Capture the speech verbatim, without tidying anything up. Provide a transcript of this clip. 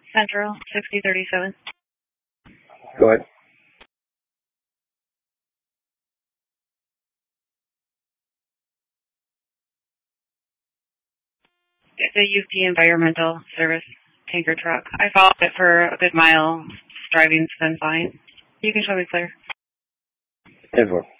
Central, sixty thirty-seven. Go ahead. It's a U P Environmental Service tanker truck. I followed it for a good mile. Driving's been fine. You can show me clear. ten four.